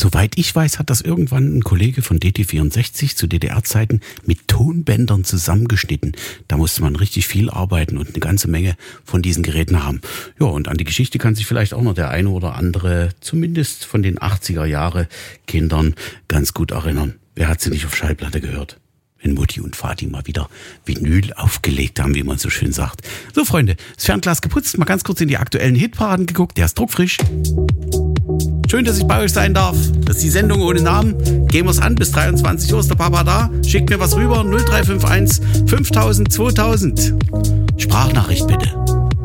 Soweit ich weiß, hat das irgendwann ein Kollege von DT64 zu DDR-Zeiten mit Tonbändern zusammengeschnitten. Da musste man richtig viel arbeiten und eine ganze Menge von diesen Geräten haben. Ja, und an die Geschichte kann sich vielleicht auch noch der eine oder andere, zumindest von den 80er Jahre Kindern, ganz gut erinnern. Wer hat sie nicht auf Schallplatte gehört? Wenn Mutti und Vati mal wieder Vinyl aufgelegt haben, wie man so schön sagt. So, Freunde, das Fernglas geputzt, mal ganz kurz in die aktuellen Hitparaden geguckt. Der ist druckfrisch. Schön, dass ich bei euch sein darf. Das ist die Sendung ohne Namen. Gehen wir's an, bis 23 Uhr ist der Papa da. Schickt mir was rüber, 0351 5000 2000. Sprachnachricht bitte.